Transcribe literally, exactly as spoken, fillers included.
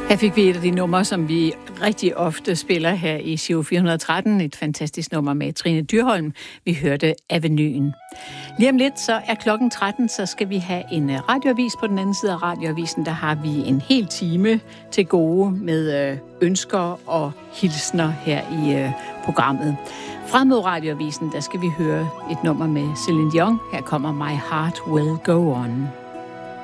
Her fik vi et af de numre, som vi rigtig ofte spiller her i Giro fire hundrede og tretten. Et fantastisk nummer med Trine Dyrholm. Vi hørte Avenyen. Lige om lidt, så er klokken tretten, så skal vi have en radioavis. På den anden side af radioavisen, der har vi en hel time til gode med ønsker og hilsner her i programmet. Frem mod radioavisen, der skal vi høre et nummer med Celine Dion. Her kommer My Heart Will Go On.